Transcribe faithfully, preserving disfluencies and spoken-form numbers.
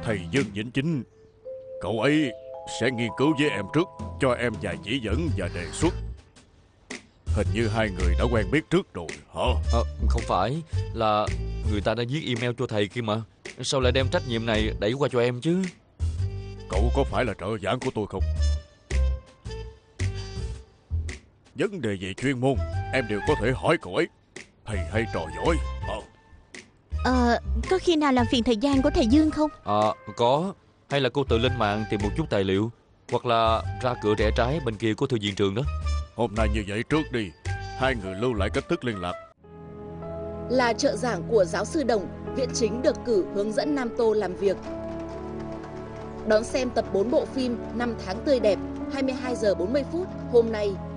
thầy Dương Vĩnh Chính. Cậu ấy sẽ nghiên cứu với em trước, cho em vài chỉ dẫn và đề xuất. Hình như hai người đã quen biết trước rồi hả? à, Không phải, là người ta đã viết email cho thầy kia mà. Sao lại đem trách nhiệm này đẩy qua cho em chứ? Cậu có phải là trợ giảng của tôi không? Vấn đề về chuyên môn em đều có thể hỏi cậu ấy. Thầy hay trò giỏi. Ờ, Ờ, có khi nào làm phiền thời gian của thầy Dương không? À, có. Hay là cô tự lên mạng tìm một chút tài liệu, hoặc là ra cửa rẽ trái bên kia của thư viện trường đó. Hôm nay như vậy trước đi. Hai người lưu lại cách thức liên lạc. Là trợ giảng của giáo sư Đồng, Viễn Chính được cử hướng dẫn Nam Tô làm việc. Đón xem tập bốn bộ phim Năm tháng tươi đẹp, hai mươi hai giờ bốn mươi phút hôm nay.